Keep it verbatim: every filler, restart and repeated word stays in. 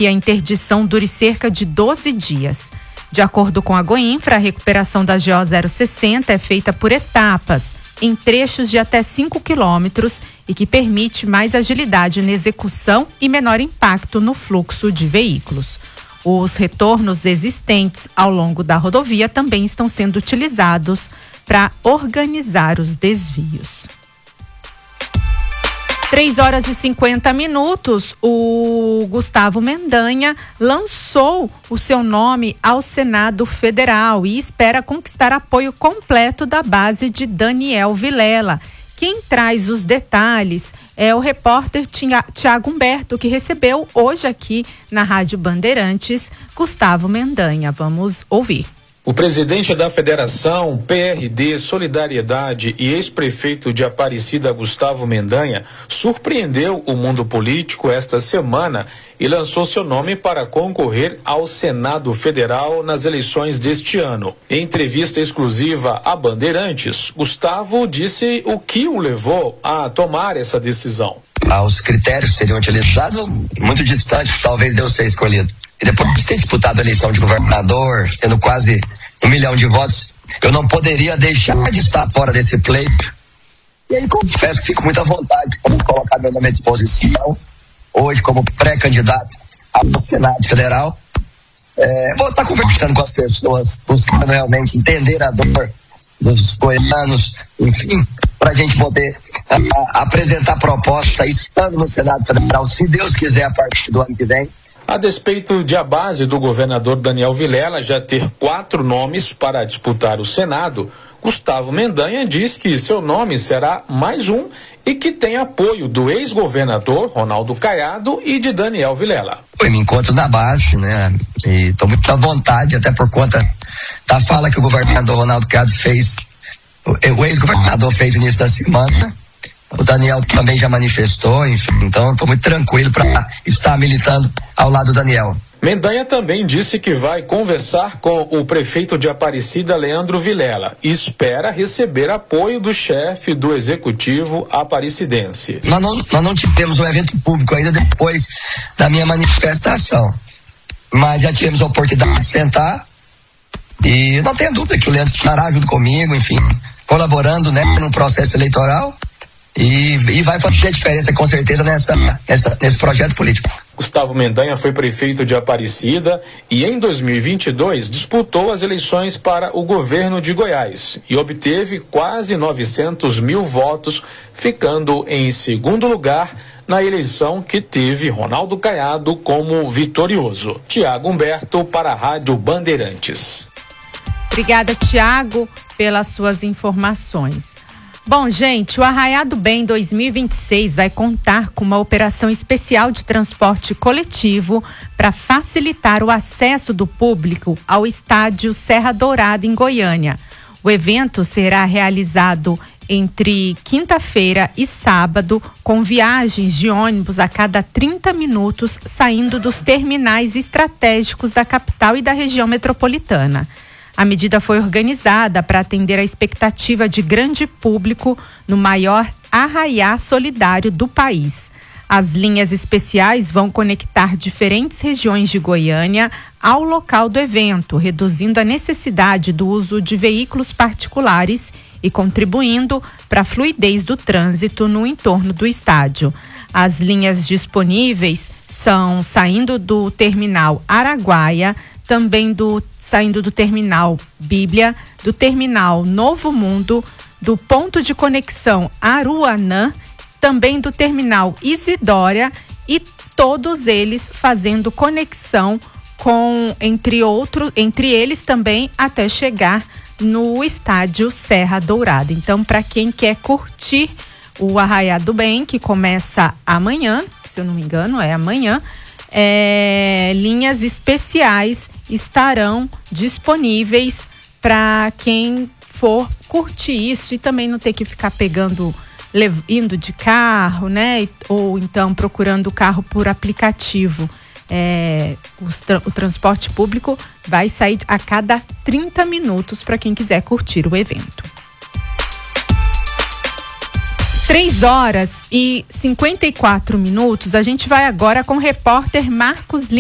que a interdição dure cerca de doze dias. De acordo com a Goinfra, a recuperação da G O zero sessenta é feita por etapas, em trechos de até cinco quilômetros e que permite mais agilidade na execução e menor impacto no fluxo de veículos. Os retornos existentes ao longo da rodovia também estão sendo utilizados para organizar os desvios. três horas e cinquenta minutos, o Gustavo Mendanha lançou o seu nome ao Senado Federal e espera conquistar apoio completo da base de Daniel Vilela. Quem traz os detalhes é o repórter Tiago Humberto, que recebeu hoje aqui na Rádio Bandeirantes Gustavo Mendanha. Vamos ouvir. O presidente da Federação P R D Solidariedade e ex-prefeito de Aparecida, Gustavo Mendanha, surpreendeu o mundo político esta semana e lançou seu nome para concorrer ao Senado Federal nas eleições deste ano. Em entrevista exclusiva a Bandeirantes, Gustavo disse o que o levou a tomar essa decisão. Os critérios seriam utilizados muito distante, talvez de eu ser escolhido. E depois de ter disputado a eleição de governador, tendo quase um milhão de votos, eu não poderia deixar de estar fora desse pleito. E aí confesso que fico muito à vontade de colocar meu nome à disposição, hoje como pré-candidato ao Senado Federal. É, vou estar conversando com as pessoas, buscando realmente entender a dor dos goianos, enfim, para a gente poder a, a, apresentar proposta estando no Senado Federal, se Deus quiser, a partir do ano que vem. A despeito de a base do governador Daniel Vilela já ter quatro nomes para disputar o Senado, Gustavo Mendanha diz que seu nome será mais um e que tem apoio do ex-governador Ronaldo Caiado e de Daniel Vilela. Eu me encontro na base, né? E estou muito à vontade, até por conta da fala que o governador Ronaldo Caiado fez, o ex-governador fez no início da semana. O Daniel também já manifestou, enfim, então estou muito tranquilo para estar militando ao lado do Daniel. Mendanha também disse que vai conversar com o prefeito de Aparecida, Leandro Vilela, e espera receber apoio do chefe do executivo aparecidense. Nós não, nós não tivemos um evento público ainda depois da minha manifestação, mas já tivemos a oportunidade de sentar e não tenho dúvida que o Leandro estará junto comigo, enfim, colaborando, né, no processo eleitoral. E, e vai fazer diferença com certeza nessa, nessa, nesse projeto político. Gustavo Mendanha foi prefeito de Aparecida e em dois mil e vinte e dois disputou as eleições para o governo de Goiás e obteve quase novecentos mil votos, ficando em segundo lugar na eleição que teve Ronaldo Caiado como vitorioso. Tiago Humberto para a Rádio Bandeirantes. Obrigada, Tiago, pelas suas informações. Bom, gente, o Arraiá do Bem dois mil e vinte e seis vai contar com uma operação especial de transporte coletivo para facilitar o acesso do público ao estádio Serra Dourada, em Goiânia. O evento será realizado entre quinta-feira e sábado, com viagens de ônibus a cada trinta minutos, saindo dos terminais estratégicos da capital e da região metropolitana. A medida foi organizada para atender a expectativa de grande público no maior arraiá solidário do país. As linhas especiais vão conectar diferentes regiões de Goiânia ao local do evento, reduzindo a necessidade do uso de veículos particulares e contribuindo para a fluidez do trânsito no entorno do estádio. As linhas disponíveis são saindo do terminal Araguaia, também do saindo do terminal Bíblia, do terminal Novo Mundo, do ponto de conexão Aruanã, também do terminal Isidória e todos eles fazendo conexão com, entre outros, entre eles também até chegar no estádio Serra Dourada. Então, para quem quer curtir o Arraiá do Bem, que começa amanhã, se eu não me engano, é amanhã, é, linhas especiais estarão disponíveis para quem for curtir isso e também não ter que ficar pegando, indo de carro, né? Ou então procurando o carro por aplicativo. É, o, o transporte público vai sair a cada trinta minutos para quem quiser curtir o evento. três horas e cinquenta e quatro minutos. A gente vai agora com o repórter Marcos Lima.